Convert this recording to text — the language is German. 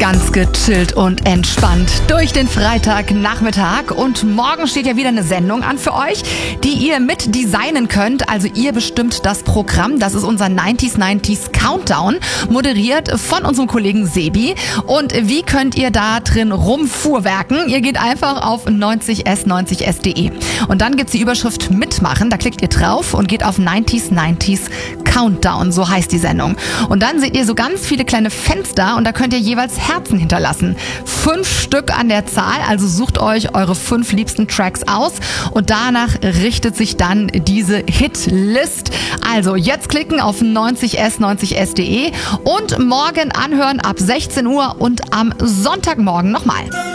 ganz gechillt und entspannt durch den Freitagnachmittag. Und morgen steht ja wieder eine Sendung an für euch, die ihr mit designen könnt. Also ihr bestimmt das Programm. Das ist unser 90s Countdown, moderiert von unserem Kollegen Sebi. Und wie könnt ihr da drin rumfuhrwerken? Ihr geht einfach auf 90s90s.de. Und dann gibt's die Überschrift Mitmachen. Da klickt ihr drauf und geht auf 90s Countdown. So heißt die Sendung. Und dann seht ihr so ganz viele kleine Fenster und da könnt ihr jeweils Herzen hinterlassen. 5 Stück an der Zahl, also sucht euch eure 5 liebsten Tracks aus und danach richtet sich dann diese Hitlist. Also jetzt klicken auf 90s90s.de und morgen anhören ab 16 Uhr und am Sonntagmorgen nochmal.